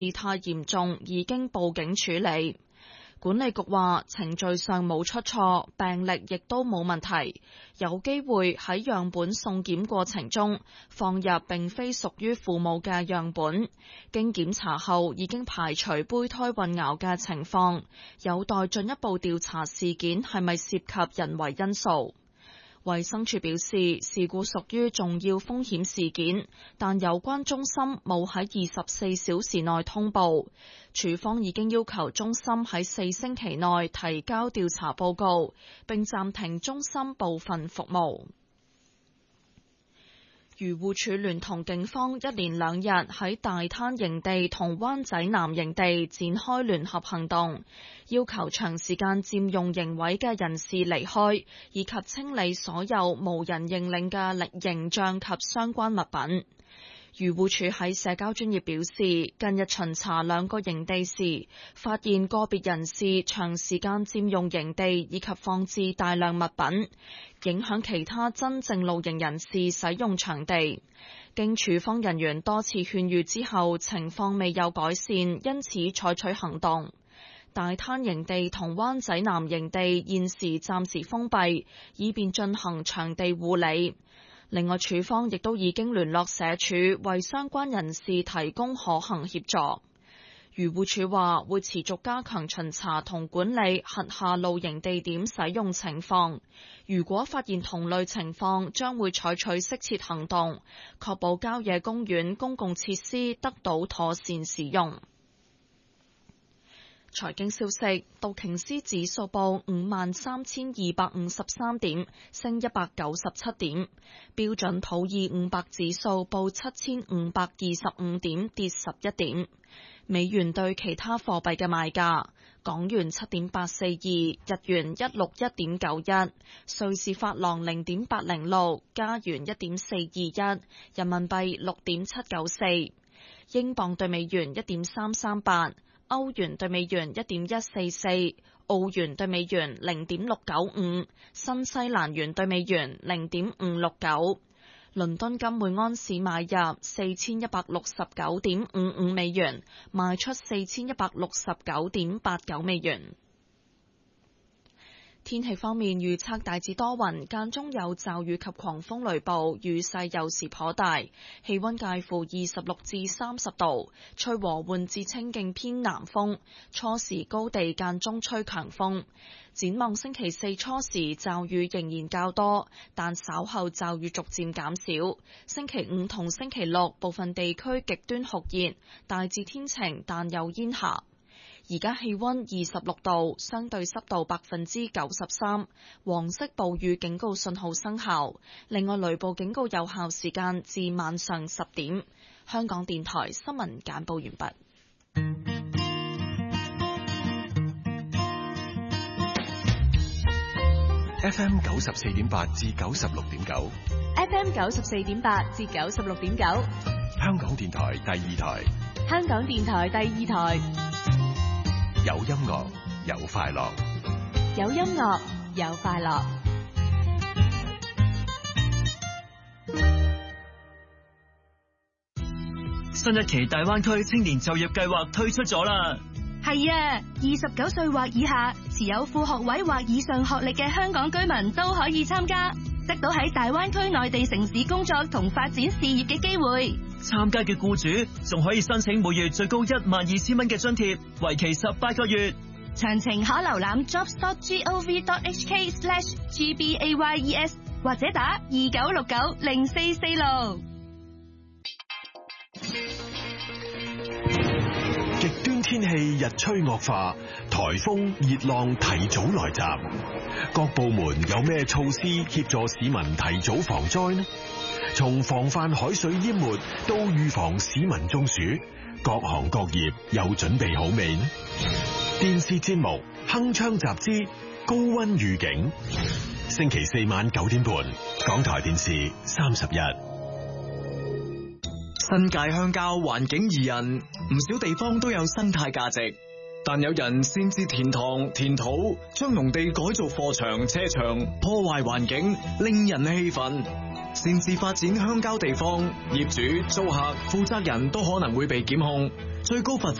態嚴重，已經報警處理。管理局話程序上冇出錯，病歷亦都冇問題，有機會喺樣本送檢過程中放入並非屬於父母嘅樣本，經檢查後已經排除胚胎混淆嘅情況，有待進一步調查事件係咪涉及人為因素。衛生署表示，事故屬於重要風險事件，但有關中心冇喺24小時內通報。署方已經要求中心喺4星期內提交調查報告，並暫停中心部分服務。漁護署聯同警方一連2日喺大灘營地同灣仔南營地展開聯合行動，要求長時間佔用營位嘅人士離開，以及清理所有無人認領嘅營帳及相關物品。漁護署喺社交專頁表示，近日巡查2個營地時，發現個別人士長時間佔用營地以及放置大量物品，影響其他真正露營人士使用場地。經署方人員多次勸喻之後，情況未有改善，因此採取行動。大灘營地同灣仔南營地現時暫時封閉，以便進行場地護理。另外，署方亦都已經聯絡社署，為相關人士提供可行協助。漁護署話會持續加強巡查同管理轄下露營地點使用情況，如果發現同類情況，將會採取適切行動，確保郊野公園公共設施得到妥善使用。財經消息，道瓊斯指數報53,253點，升197點；標準普爾500指數報7,525點，跌11點。美元對其他貨幣嘅賣價：港元7.842，日元161.91，瑞士法郎0.806，加元1.421，人民幣6.794，英鎊對美元1.338。歐元對美元1.144，澳元對美元0.695，新西蘭元對美元0.569。倫敦金每安士買入4169.55美元，賣出4169.89美元。天氣方面預測大致多雲，間中有驟雨及狂風雷暴，雨勢有時頗大，氣溫介乎26至30度，吹和緩至清勁偏南風，初時高地間中吹強風。展望星期4初時驟雨仍然較多，但稍後驟雨逐漸減少。星期5同星期6部分地區極端酷熱，大致天晴但有煙霞。而家氣溫26度，相對濕度93%，黃色暴雨警告信號生效。另外雷暴警告有效時間至晚上10點。香港電台新聞簡報完畢。 FM 94.8至96.9 ，FM 94.8至96.9， 香港電台第2台， 香港電台第2台。 有音樂，有快樂， 有音樂，有快樂。 新一期大灣區青年就業計劃推出咗啦。 係啊，29歲或以下，持有副學位或以上學歷嘅香港居民都可以參加，得到喺大灣區內地城市工作同發展事業嘅機會。 參加嘅僱主仲可以申請每月最高12,000蚊嘅津貼，為期18個月。 詳情可瀏覽 jobs.gov.hk/gbayes 或者打29690446。 極端天氣日趨惡化，颱風、熱浪提早來襲，各部門有咩措施協助市民提早防災呢？從防範海水淹沒到預防市民中暑，各行各業又準備好未呢？電視節目《鏗鏘集之高溫預警》，星期4晚9點半，港台電視31。 新界鄉郊環境宜人，唔少地方都有生態價值，但有人擅自填塘填土，將農地改造貨場車場，破壞環境，令人氣憤。擅自發展鄉郊地方，業主、租客、負責人都可能會被檢控，最高罰款